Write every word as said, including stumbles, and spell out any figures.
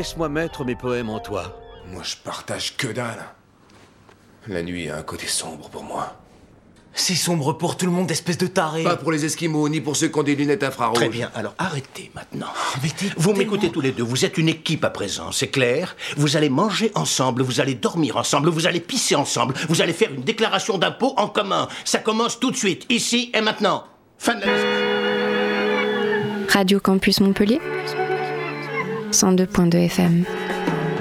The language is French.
Laisse-moi mettre mes poèmes en toi. Moi, je partage que dalle. La nuit a un côté sombre pour moi. C'est sombre pour tout le monde, espèce de taré. Pas pour les Esquimaux, ni pour ceux qui ont des lunettes infrarouges. Très bien, alors arrêtez maintenant. Mais t'es Vous tellement- m'écoutez tous les deux, vous êtes une équipe à présent, c'est clair? Vous allez manger ensemble, vous allez dormir ensemble, vous allez pisser ensemble, vous allez faire une déclaration d'impôt en commun. Ça commence tout de suite, ici et maintenant. Fin de la discussion. Radio Campus Montpellier, cent deux point deux F M.